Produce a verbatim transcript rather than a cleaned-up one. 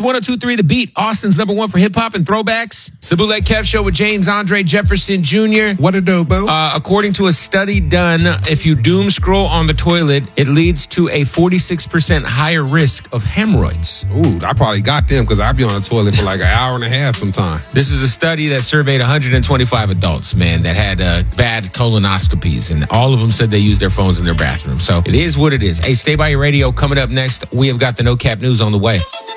It's one oh two point three The Beat, Austin's number one for hip-hop and throwbacks. It's the Bootleg Kev Show with James Andre Jefferson Junior What a dope, boo. Uh, according to a study done, if you doom scroll on the toilet, it leads to a forty-six percent higher risk of hemorrhoids. Ooh, I probably got them because I be on the toilet for like an hour and a half sometime. This is a study that surveyed one hundred twenty-five adults, man, that had uh, bad colonoscopies, and all of them said they used their phones in their bathroom. So it is what it is. Hey, stay by your radio. Coming up next, we have got the No Cap News on the way.